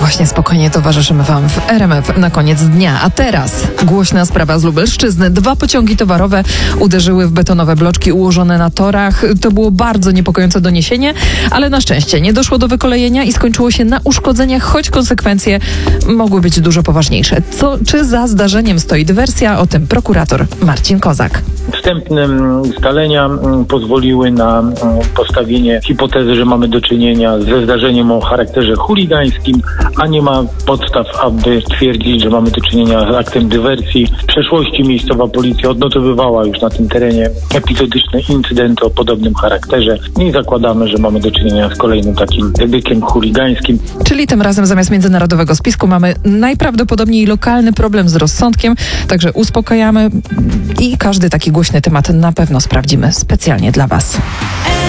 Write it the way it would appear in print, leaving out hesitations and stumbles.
Właśnie spokojnie towarzyszymy Wam w RMF na koniec dnia. A teraz głośna sprawa z Lubelszczyzny. 2 pociągi towarowe uderzyły w betonowe bloczki ułożone na torach. To było bardzo niepokojące doniesienie, ale na szczęście nie doszło do wykolejenia i skończyło się na uszkodzeniach, choć konsekwencje mogły być dużo poważniejsze. Czy za zdarzeniem stoi dywersja? O tym prokurator Marcin Kozak. Wstępne ustalenia pozwoliły na postawienie hipotezy, że mamy do czynienia ze zdarzeniem o charakterze chuligańskim, a nie ma podstaw, aby twierdzić, że mamy do czynienia z aktem dywersji. W przeszłości miejscowa policja odnotowywała już na tym terenie epizodyczne incydenty o podobnym charakterze i zakładamy, że mamy do czynienia z kolejnym takim wybiegiem chuligańskim. Czyli tym razem zamiast międzynarodowego spisku mamy najprawdopodobniej lokalny problem z rozsądkiem, także uspokajamy i każdy taki głośny temat na pewno sprawdzimy specjalnie dla Was.